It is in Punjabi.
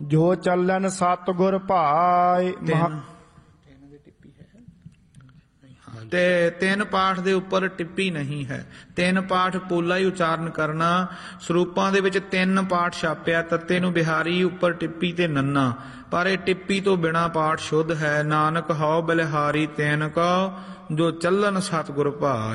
ਜੋ ਚੱਲਨ ਸਤਿਗੁਰ ਭਾਏ। ਤੇ ਤਿੰਨ ਪਾਠ ਦੇ ਉੱਪਰ ਟਿੱਪੀ ਨਹੀਂ ਹੈ। ਤਿੰਨ ਪਾਠ ਪੋਲਾ ਹੀ ਉਚਾਰਨ ਕਰਨਾ। ਸਰੂਪਾਂ ਦੇ ਵਿੱਚ ਤਿੰਨ ਪਾਠ ਛਾਪਿਆ, ਤੱਤੇ ਨੂੰ ਬਿਹਾਰੀ, ਉੱਪਰ ਟਿੱਪੀ ਤੇ ਨੰਨਾ, ਪਰ ਇਹ ਟਿੱਪੀ ਤੋਂ ਬਿਨਾ ਪਾਠ ਸ਼ੁੱਧ ਹੈ। ਨਾਨਕ ਹਉ ਬਲਿਹਾਰੀ ਤੈਨ ਕਉ, ਜੋ ਚੱਲਨ ਸਤਿਗੁਰ ਭਾਏ।